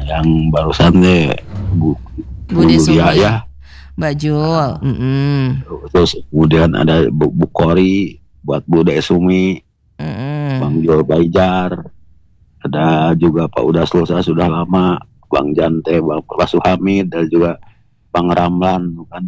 yang barusan deh Bu Bude Dia Sumi, ya. Mbak Jul. Terus kemudian ada Bu Kori buat Bude Sumi, Bang Jul Baijar. Ada juga Pak Udah Selesai sudah lama, Bang Jante, Bang Pasu Hamid, dan juga Bang Ramlan kan.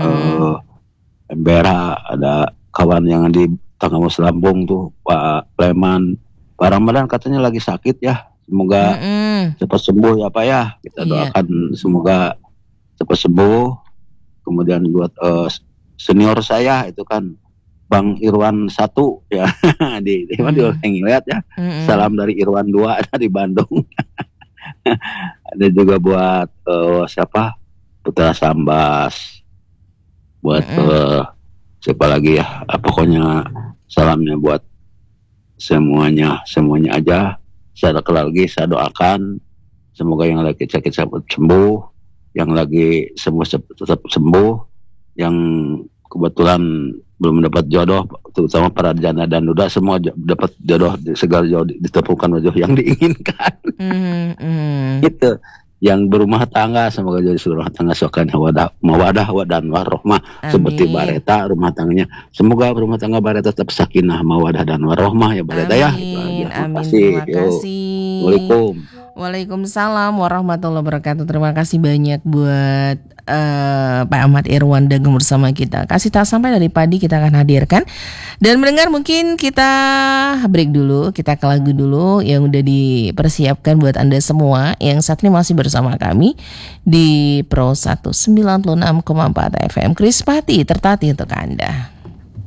Embera, ada kawan yang di Tanggamus Lampung tuh Pak Leman. Pak Ramadan katanya lagi sakit ya, semoga cepat sembuh ya Pak ya. Kita doakan semoga cepat sembuh. Kemudian buat senior saya itu kan Bang Irwan 1 ya di lihat ya. Salam dari Irwan 2 ada di Bandung. Ada juga buat siapa? Putra Sambas. Buat siapa lagi ya? Pokoknya salamnya buat semuanya aja. Saya lagi saya doakan semoga yang lagi sakit cepat sembuh, yang lagi sembuh tetap sembuh, yang kebetulan belum mendapat jodoh, terutama para janda dan duda semua dapat jodoh, segala jodoh ditemukan jodoh yang diinginkan. Itu yang berumah tangga semoga jadi rumah tangga sokan mawadah dan warohmah seperti Bareta rumah tangganya, semoga rumah tangga Bareta tetap sakinah mawadah dan warohmah ya Bareta ya. Amin. Terima kasih. Waalaikumsalam warahmatullahi wabarakatuh. Terima kasih banyak buat Pak Ahmad Irwan Dageng bersama kita. Kasih tak sampai dari padi kita akan hadirkan. Dan mendengar mungkin kita break dulu, kita ke lagu dulu yang udah dipersiapkan buat Anda semua yang saat ini masih bersama kami di Pro 196,4 FM. Krispati tertati untuk Anda.